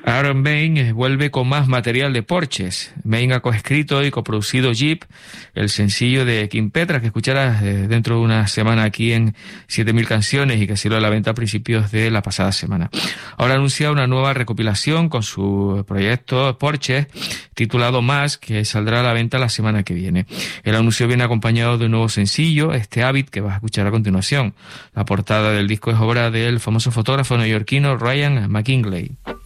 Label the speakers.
Speaker 1: Aaron Main vuelve con más material de Porches. Main ha coescrito y coproducido Jeep, el sencillo de Kim Petras, que escucharás dentro de una semana aquí en 7000 canciones y que salió a la venta a principios de la pasada semana. Ahora anuncia una nueva recopilación con su proyecto Porches, titulado Más, que saldrá a la venta la semana que viene. El anuncio viene acompañado de un nuevo sencillo, este Habit, que vas a escuchar a continuación. La portada del disco es obra del famoso fotógrafo neoyorquino Ryan McKinley.